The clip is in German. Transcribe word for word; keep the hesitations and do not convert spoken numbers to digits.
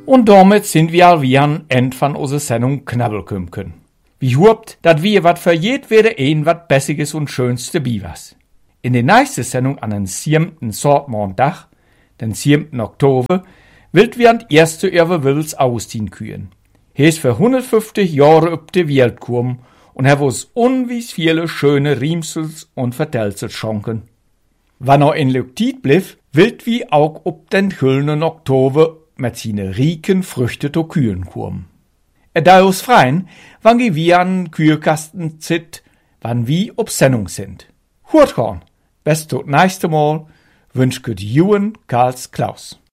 Und damit sind wir all wie an End von unserer Sendung Knabbelkümken. Wie hupt, dat wir wat für jedwede een wat Bessiges und Schönes dabei was. In der nächsten Sendung an den siebten Sortmontag, den siebten Oktober, wild wir an erste über Wils Augustin kühen. Er ist für hundertfünfzig Jahre up de Welt gekommen und er uns unwies viele schöne Riemsels und Vertelsels schonken. Wann er in Luktit blieb, wild wie auch up den güldenen Oktober mit seine rieken Früchte to Kühen kommen. Er da uns freien, wann wir an Kühlkasten zit, wann wie ob Sendung sind. Hurt horn, bis tot nächste Mal, wünsch gut Juhen Karls Klaus.